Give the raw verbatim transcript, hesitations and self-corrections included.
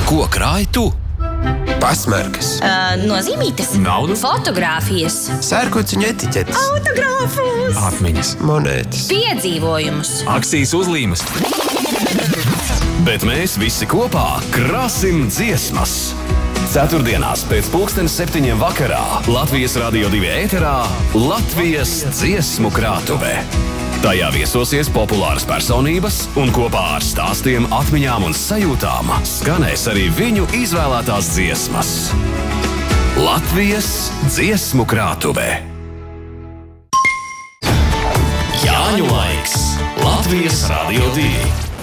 Ko krāj tu? Pasmarkas. Uh, nozīmītes. Naudu. Fotogrāfijas. Sērkociņu etiķetes. Autogrāfus. Atmiņas. Monētas. Piedzīvojumus. Akcijas uzlīmes. Bet mēs visi kopā krāsim dziesmas. Ceturtdienās pēc pulkstens septiņiem vakarā Latvijas Radio divi ēterā Latvijas dziesmu krātuve. Tajā viesosies populāras personības un kopā ar stāstiem, atmiņām un sajūtām skanēs arī viņu izvēlētās dziesmas. Latvijas dziesmu krātuve. Jāņu laiks Latvijas Radio divi.